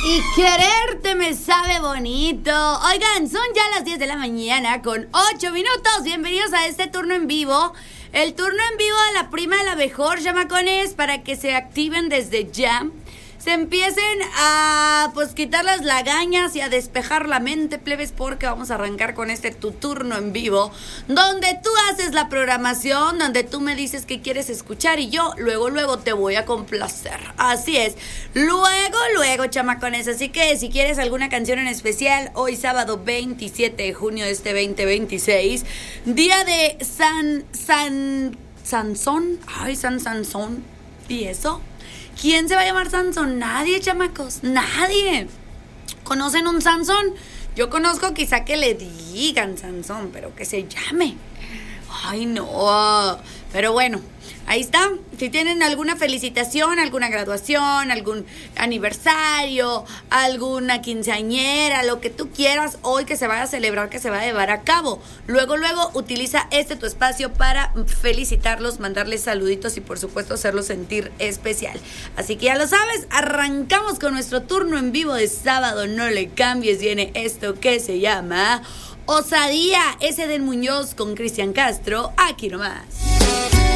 Y quererte me sabe bonito. Oigan, son ya las 10 de la mañana con 8 minutos. Bienvenidos a este turno en vivo. El turno en vivo de la prima de la mejor, chamacones, para que se activen desde ya. Se empiecen a quitar las lagañas y a despejar la mente, plebes, porque vamos a arrancar con tu turno en vivo, donde tú haces la programación, donde tú me dices qué quieres escuchar y yo luego te voy a complacer. Así es, luego, chamacones. Así que si quieres alguna canción en especial, hoy sábado 27 de junio de este 2026, día de Sansón. Ay, Sansón. ¿Y eso? ¿Quién se va a llamar Sansón? Nadie, chamacos, nadie. ¿Conocen un Sansón? Yo conozco quizá que le digan Sansón, pero que se llame. Ay, no. Pero bueno, ahí está. Si tienen alguna felicitación, alguna graduación, algún aniversario, alguna quinceañera, lo que tú quieras hoy que se vaya a celebrar, que se va a llevar a cabo. Luego utiliza tu espacio para felicitarlos, mandarles saluditos y por supuesto hacerlos sentir especial. Así que ya lo sabes, arrancamos con nuestro turno en vivo de sábado. No le cambies, viene esto que se llama Osadía, ese del Muñoz con Cristian Castro, aquí nomás.